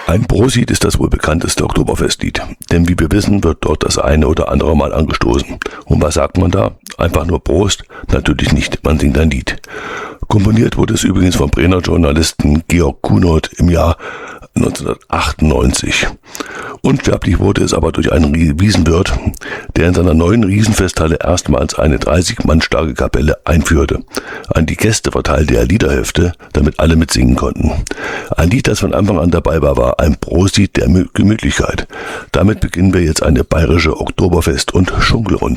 Ein Prosit ist das wohl bekannteste Oktoberfestlied, denn wie wir wissen, wird dort das eine oder andere Mal angestoßen. Und was sagt man da? Einfach nur Prost? Natürlich nicht, man singt ein Lied. Komponiert wurde es übrigens vom Bremer Journalisten Georg Kuhnert im Jahr 1998. Unsterblich wurde es aber durch einen Wiesenwirt, der in seiner neuen Riesenfesthalle erstmals eine 30 Mann starke Kapelle einführte. An die Gäste verteilte er Liederhefte, damit alle mitsingen konnten. Ein Lied, das von Anfang an dabei war ein Prosit der Gemütlichkeit. Damit beginnen wir jetzt eine bayerische Oktoberfest- und Schunkelrunde.